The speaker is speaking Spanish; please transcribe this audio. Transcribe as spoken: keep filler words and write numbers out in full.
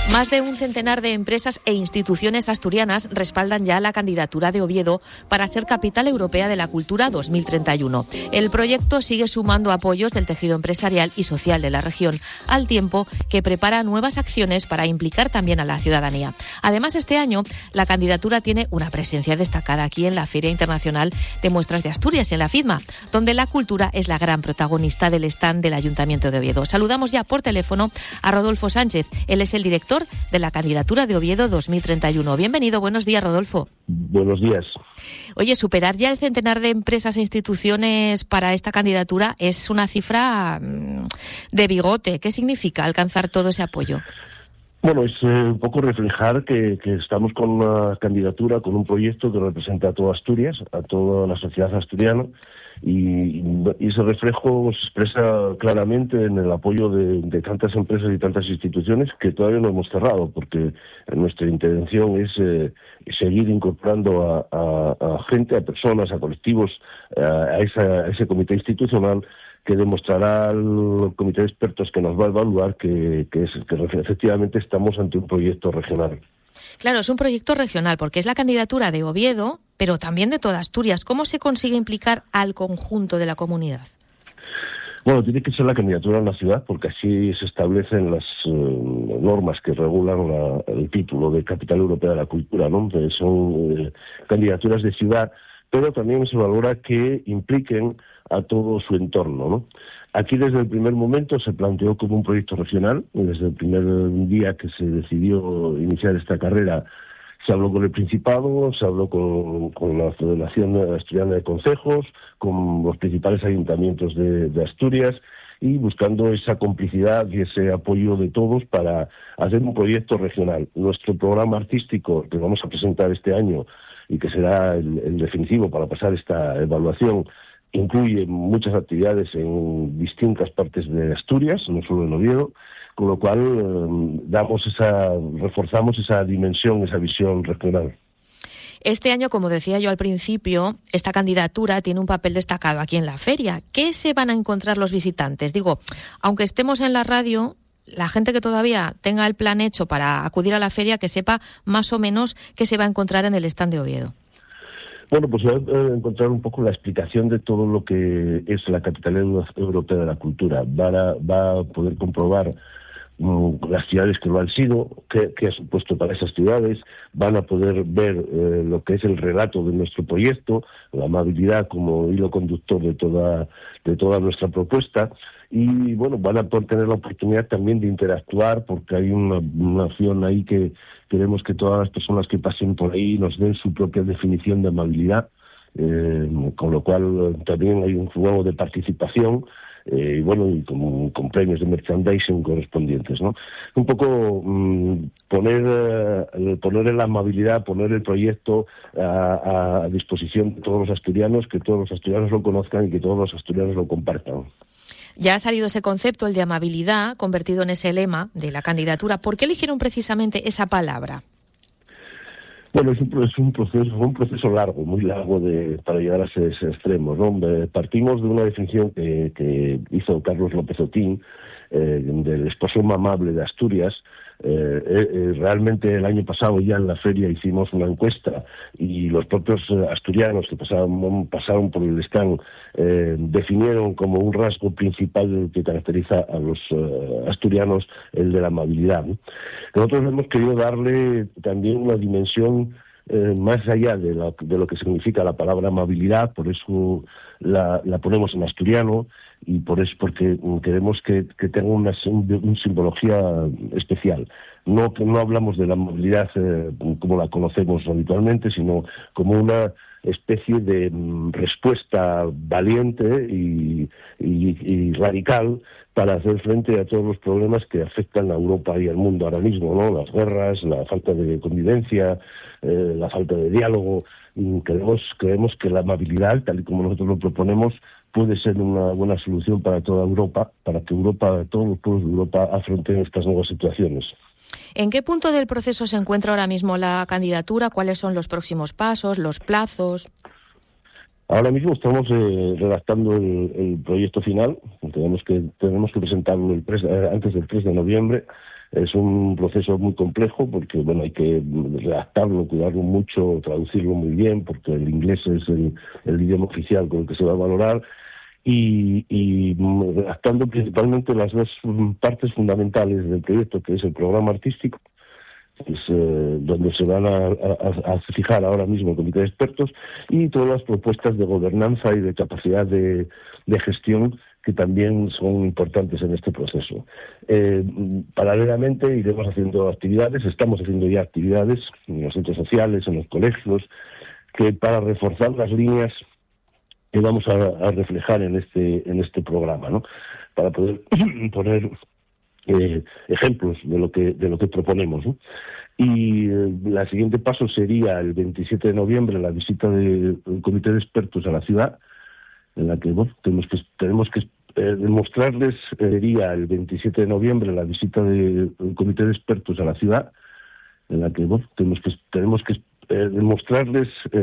Más de un centenar de empresas e instituciones asturianas respaldan ya la candidatura de Oviedo para ser Capital Europea de la Cultura dos mil treinta y uno. El proyecto sigue sumando apoyos del tejido empresarial y social de la región, al tiempo que prepara nuevas acciones para implicar también a la ciudadanía. Además, este año la candidatura tiene una presencia destacada aquí en la Feria Internacional de Muestras de Asturias, en la FIDMA, donde la cultura es la gran protagonista del stand del Ayuntamiento de Oviedo. Saludamos ya por teléfono a Rodolfo Sánchez. Él es el director de la candidatura de Oviedo dos mil treinta y uno. Bienvenido, buenos días, Rodolfo. Buenos días. Oye, superar ya el centenar de empresas e instituciones para esta candidatura es una cifra de bigote. ¿Qué significa alcanzar todo ese apoyo? Bueno, es eh, un poco reflejar que, que estamos con una candidatura, con un proyecto que representa a toda Asturias, a toda la sociedad asturiana, y, y ese reflejo se expresa claramente en el apoyo de, de tantas empresas y tantas instituciones que todavía no hemos cerrado, porque nuestra intención es eh, seguir incorporando a, a, a gente, a personas, a colectivos, a, a, esa, a ese comité institucional que demostrará al comité de expertos que nos va a evaluar que, que, es, que efectivamente estamos ante un proyecto regional. Claro, es un proyecto regional porque es la candidatura de Oviedo, pero también de toda Asturias. ¿Cómo se consigue implicar al conjunto de la comunidad? Bueno, tiene que ser la candidatura en la ciudad porque así se establecen las eh, normas que regulan la, el título de Capital Europea de la Cultura, ¿no? Entonces, son eh, candidaturas de ciudad, pero también se valora que impliquen a todo su entorno, ¿no? Aquí desde el primer momento se planteó como un proyecto regional, desde el primer día que se decidió iniciar esta carrera se habló con el Principado, se habló con, con la Federación Asturiana de Concejos, con los principales ayuntamientos de, de Asturias, y buscando esa complicidad y ese apoyo de todos para hacer un proyecto regional. Nuestro programa artístico que vamos a presentar este año y que será el, el definitivo para pasar esta evaluación incluye muchas actividades en distintas partes de Asturias, no solo en Oviedo, con lo cual eh, damos esa, reforzamos esa dimensión, esa visión regional. Este año, como decía yo al principio, esta candidatura tiene un papel destacado aquí en la feria. ¿Qué se van a encontrar los visitantes? Digo, aunque estemos en la radio, la gente que todavía tenga el plan hecho para acudir a la feria, que sepa más o menos qué se va a encontrar en el stand de Oviedo. Bueno, pues va a encontrar un poco la explicación de todo lo que es la Capital Europea de la Cultura. Va a, va a poder comprobar um, las ciudades que lo han sido, qué, qué ha supuesto para esas ciudades, van a poder ver eh, lo que es el relato de nuestro proyecto, la amabilidad como hilo conductor de toda, de toda nuestra propuesta. Y bueno, van a poder tener la oportunidad también de interactuar porque hay una, una acción ahí que queremos que todas las personas que pasen por ahí nos den su propia definición de amabilidad, eh, con lo cual también hay un juego de participación eh, y bueno, y con, con premios de merchandising correspondientes, ¿no? Un poco mmm, poner, eh, poner la amabilidad, poner el proyecto a, a disposición de todos los asturianos, que todos los asturianos lo conozcan y que todos los asturianos lo compartan. Ya ha salido ese concepto, el de amabilidad, convertido en ese lema de la candidatura. ¿Por qué eligieron precisamente esa palabra? Bueno, es un, es un proceso, fue un proceso largo, muy largo de, para llegar a ese, ese extremo, ¿no? Partimos de una definición que, que hizo Carlos López Otín, eh, del exposición amable de Asturias. Eh, eh, realmente el año pasado ya en la feria hicimos una encuesta y los propios eh, asturianos que pasaron, pasaron por el stand eh, definieron como un rasgo principal que caracteriza a los eh, asturianos el de la amabilidad, ¿no? Nosotros hemos querido darle también una dimensión eh, más allá de, la, de lo que significa la palabra amabilidad, por eso la, la ponemos en asturiano y por eso porque queremos que, que tenga una, una simbología especial. No, no hablamos de la amabilidad eh, como la conocemos habitualmente, sino como una especie de mm, respuesta valiente y, y, y radical para hacer frente a todos los problemas que afectan a Europa y al mundo ahora mismo, ¿no? Las guerras, la falta de convivencia, eh, la falta de diálogo. Y creemos, creemos que la amabilidad, tal y como nosotros lo proponemos, puede ser una buena solución para toda Europa, para que Europa, todos los pueblos de Europa afronten estas nuevas situaciones. ¿En qué punto del proceso se encuentra ahora mismo la candidatura? ¿Cuáles son los próximos pasos, los plazos? Ahora mismo estamos eh, redactando el, el proyecto final. Tenemos que tenemos que presentarlo el tres, eh, antes del tres de noviembre. Es un proceso muy complejo porque, bueno, hay que redactarlo, cuidarlo mucho, traducirlo muy bien, porque el inglés es el, el idioma oficial con el que se va a valorar, y, y redactando principalmente las dos partes fundamentales del proyecto, que es el programa artístico, pues, eh, donde se van a, a, a fijar ahora mismo el comité de expertos, y todas las propuestas de gobernanza y de capacidad de, de gestión que también son importantes en este proceso. Eh, paralelamente iremos haciendo actividades, estamos haciendo ya actividades en los centros sociales, en los colegios, que para reforzar las líneas que vamos a, a reflejar en este en este programa, ¿no? Para poder poner eh, ejemplos de lo que de lo que proponemos, ¿no? Y eh, el siguiente paso sería el veintisiete de noviembre la visita del comité de expertos a la ciudad, en la que bueno, tenemos que tenemos que eh, demostrarles, eh, sería el veintisiete de noviembre la visita del comité de expertos a la ciudad, en la que bueno, tenemos que tenemos que eh, demostrarles eh,